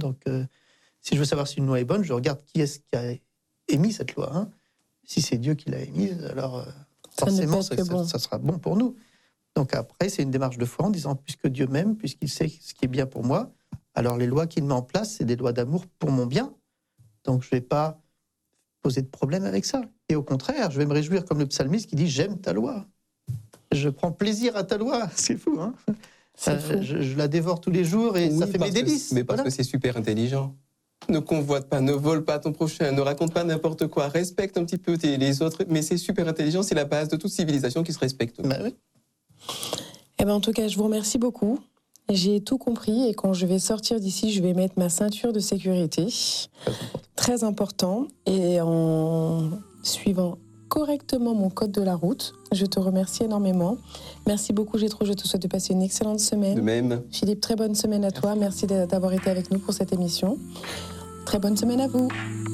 Donc, si je veux savoir si une loi est bonne, je regarde qui est-ce qui a émis cette loi. Hein. Si c'est Dieu qui l'a émise, alors forcément, ça sera bon pour nous. Donc après, c'est une démarche de foi en disant, puisque Dieu m'aime, puisqu'il sait ce qui est bien pour moi, alors les lois qu'il met en place, c'est des lois d'amour pour mon bien. Donc je ne vais pas poser de problème avec ça. Et au contraire, je vais me réjouir comme le psalmiste qui dit « J'aime ta loi ». Je prends plaisir à ta loi. C'est fou, hein. Je la dévore tous les jours et ça fait mes délices. Mais parce que c'est super intelligent. Ne convoite pas, ne vole pas ton prochain, ne raconte pas n'importe quoi, respecte un petit peu les autres, mais c'est super intelligent, c'est la base de toute civilisation qui se respecte. Bah oui. Eh ben, en tout cas, je vous remercie beaucoup. J'ai tout compris et quand je vais sortir d'ici, je vais mettre ma ceinture de sécurité. Très important. Et en suivant correctement mon code de la route. Je te remercie énormément. Merci beaucoup, Jétro. Je te souhaite de passer une excellente semaine. De même. Philippe, très bonne semaine à toi. Merci d'avoir été avec nous pour cette émission. Très bonne semaine à vous.